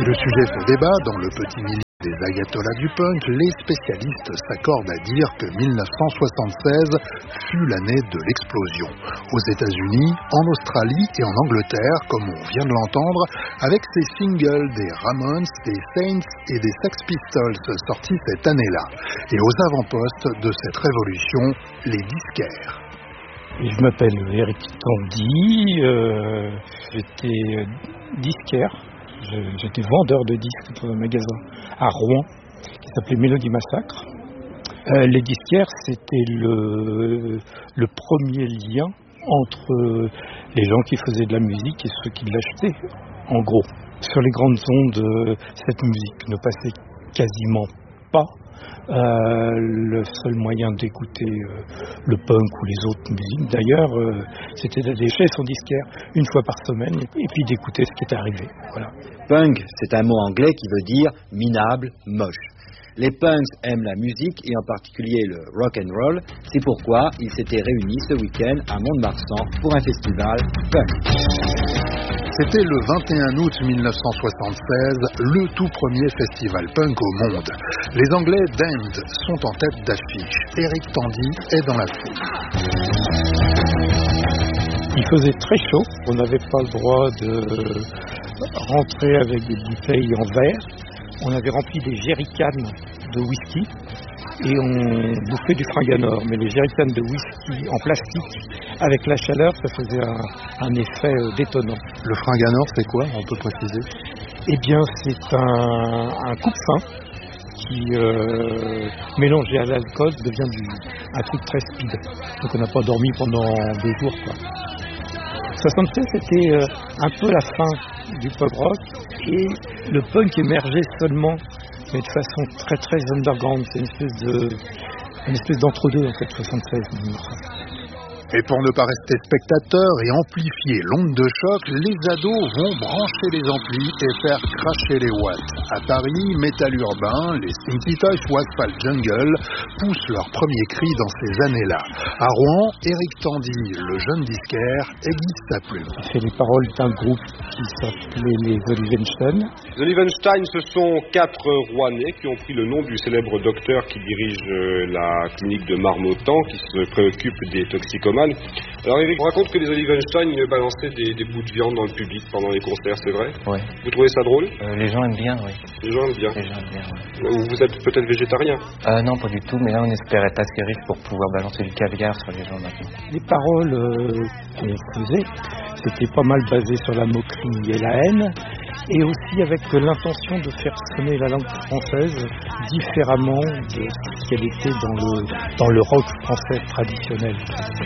le sujet fait débat dans le petit milieu des ayatollahs du punk, les spécialistes s'accordent à dire que 1976 fut l'année de l'explosion. Aux États-Unis, en Australie et en Angleterre, comme on vient de l'entendre, avec ces singles des Ramones, des Saints et des Sex Pistols sortis cette année-là. Et aux avant-postes de cette révolution, les disquaires. Je m'appelle Eric Tandy, j'étais disquaire. J'étais vendeur de disques dans un magasin à Rouen qui s'appelait Mélodie Massacre. Les disquaires, c'était le premier lien entre les gens qui faisaient de la musique et ceux qui l'achetaient, en gros. Sur les grandes ondes, cette musique ne passait quasiment pas. Le seul moyen d'écouter le punk ou les autres musiques d'ailleurs, c'était d'aller chez son disquaire une fois par semaine et puis d'écouter ce qui était arrivé. Voilà. Punk, c'est un mot anglais qui veut dire minable, moche. Les punks aiment la musique et en particulier le rock and roll. C'est pourquoi ils s'étaient réunis ce week-end à Mont-de-Marsan pour un festival punk. C'était le 21 août 1976, le tout premier festival punk au monde. Les Anglais Damned sont en tête d'affiche. Eric Tandy est dans la foule. Il faisait très chaud, on n'avait pas le droit de rentrer avec des bouteilles en verre. On avait rempli des jerrycans de whisky et on bouffait du fringanor. Mais les jerrycans de whisky en plastique, avec la chaleur, ça faisait un effet détonnant. Le fringanor, c'est quoi? On peut préciser? Eh bien, c'est un coupe-faim qui, mélangé à l'alcool, devient un truc très speed. Donc on n'a pas dormi pendant 2 jours, quoi. 76, c'était un peu la fin du pop rock et le punk émergeait seulement, mais de façon très très underground. C'est une espèce d'entre-deux en fait, 76. Et pour ne pas rester spectateurs et amplifier l'onde de choc, les ados vont brancher les amplis et faire cracher les watts. À Paris, Métal Urbain, les Stinky Toys ou Asphalt Jungle poussent leurs premiers cris dans ces années-là. À Rouen, Eric Tandy, le jeune disquaire, aiguise sa plume. Il fait les paroles d'un groupe qui s'appelait les Olivenstein. Les Olivenstein, ce sont 4 Rouennais qui ont pris le nom du célèbre docteur qui dirige la clinique de Marmottan, qui se préoccupe des toxicomanes. Alors Eric raconte que les Olivenstein balançaient des bouts de viande dans le public pendant les concerts, c'est vrai? Oui. Vous trouvez ça drôle? Les gens aiment bien, oui. Les gens aiment bien? Les gens aiment bien, oui. Vous êtes peut-être végétarien? Non, pas du tout, mais là on espère être assez riche pour pouvoir balancer du caviar sur les gens maintenant. Les paroles qu'on faisait, c'était pas mal basé sur la moquerie et la haine, et aussi avec l'intention de faire sonner la langue française différemment de ce qu'elle était dans le rock français traditionnel.